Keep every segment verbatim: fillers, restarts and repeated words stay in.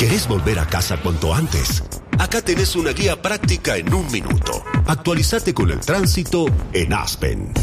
¿Querés volver a casa cuanto antes? Acá tenés una guía práctica en un minuto. Actualizate con el tránsito en Aspen.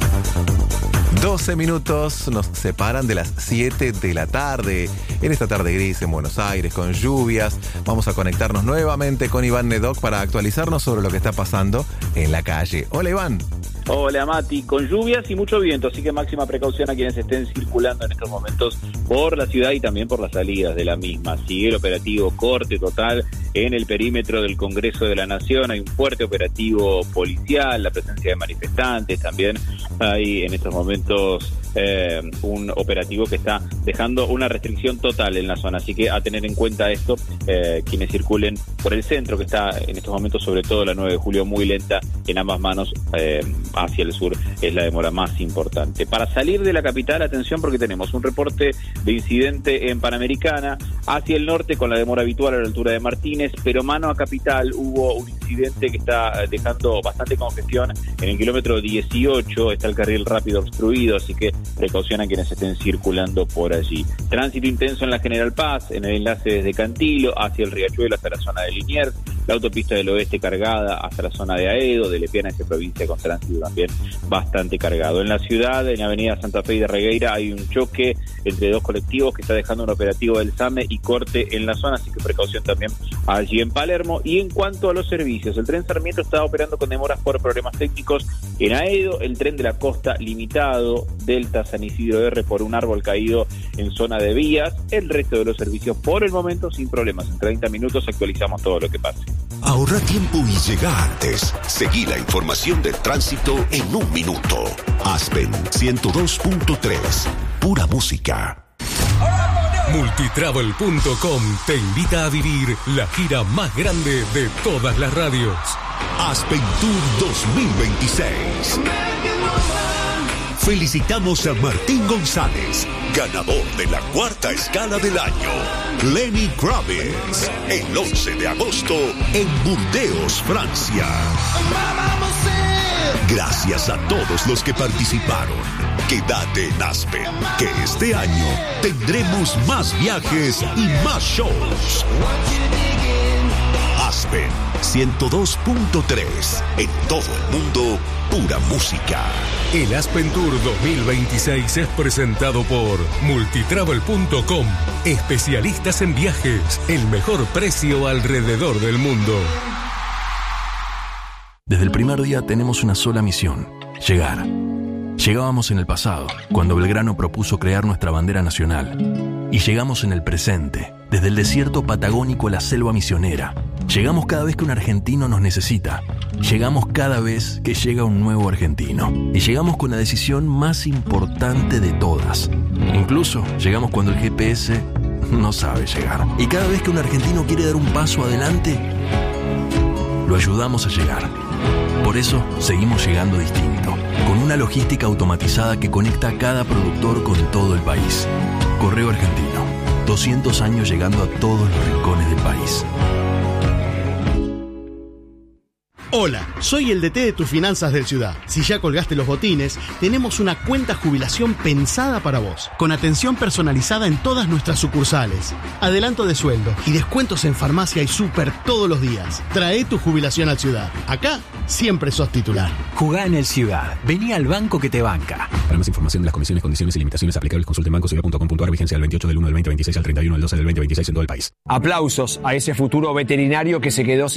doce minutos nos separan de las siete de la tarde. En esta tarde gris en Buenos Aires, con lluvias, vamos a conectarnos nuevamente con Iván Nedoc para actualizarnos sobre lo que está pasando en la calle. Hola, Iván. Hola, Mati. Con lluvias y mucho viento, así que máxima precaución a quienes estén circulando en estos momentos por la ciudad y también por las salidas de la misma. Sigue el operativo corte total en el perímetro del Congreso de la Nación. Hay un fuerte operativo policial, la presencia de manifestantes. También hay en estos momentos eh, un operativo que está dejando una restricción total en la zona. Así que a tener en cuenta esto, eh, quienes circulen por el centro, que está en estos momentos sobre todo la nueve de julio muy lenta en ambas manos, eh, hacia el sur es la demora más importante. Para salir de la capital, atención porque tenemos un reporte de incidente en Panamericana, hacia el norte con la demora habitual a la altura de Martínez, pero mano a capital hubo un incidente que está dejando bastante congestión en el kilómetro dieciocho, está el carril rápido obstruido, así que precaución a quienes estén circulando por allí. Tránsito intenso en la General Paz, en el enlace desde Cantilo hacia el Riachuelo hasta la zona de Liniers, la autopista del oeste cargada hasta la zona de Aedo, de Lepiana hacia provincia con tránsito también bastante cargado. En la ciudad, en la avenida Santa Fe y de Regueira, hay un choque entre dos colectivos que está dejando un operativo del SAME y corte en la zona, así que precaución también allí en Palermo. Y en cuanto a los servicios, el tren Sarmiento está operando con demoras por problemas técnicos en Aedo, el tren de la costa limitado, Delta San Isidro R por un árbol caído en zona de vías, el resto de los servicios por el momento sin problemas. En treinta minutos actualizamos todo lo que pase. Ahorra tiempo y llega antes. Seguí la información del tránsito en un minuto. Aspen ciento dos punto tres. Pura música. Multitravel punto com te invita a vivir la gira más grande de todas las radios. Aspen Tour dos mil veintiséis. Felicitamos a Martín González, ganador de la cuarta escala del año. Lenny Kravitz, el once de agosto en Burdeos, Francia. Gracias a todos los que participaron. Quédate en Aspen, que este año tendremos más viajes y más shows. Aspen ciento dos punto tres. En todo el mundo, pura música. El Aspen Tour dos mil veintiséis es presentado por Multitravel punto com. Especialistas en viajes, el mejor precio alrededor del mundo. Desde el primer día tenemos una sola misión: llegar. Llegábamos en el pasado, cuando Belgrano propuso crear nuestra bandera nacional. Y llegamos en el presente, desde el desierto patagónico a la selva misionera. Llegamos cada vez que un argentino nos necesita. Llegamos cada vez que llega un nuevo argentino. Y llegamos con la decisión más importante de todas. Incluso llegamos cuando el G P S no sabe llegar. Y cada vez que un argentino quiere dar un paso adelante, lo ayudamos a llegar. Por eso seguimos llegando distinto, con una logística automatizada que conecta a cada productor con todo el país. Correo Argentino, doscientos años llegando a todos los rincones del país. Hola, soy el D T de tus finanzas del Ciudad. Si ya colgaste los botines, tenemos una cuenta jubilación pensada para vos, con atención personalizada en todas nuestras sucursales, adelanto de sueldo y descuentos en farmacia y súper todos los días. Trae tu jubilación al Ciudad. Acá siempre sos titular. Jugá en el Ciudad. Vení al banco que te banca. Para más información de las condiciones, condiciones y limitaciones aplicables, consulte en banco ciudad punto com punto a r. Vigencia del veintiocho del uno del veinte veintiséis al treinta y uno del doce del veinte veintiséis en todo el país. Aplausos a ese futuro veterinario que se quedó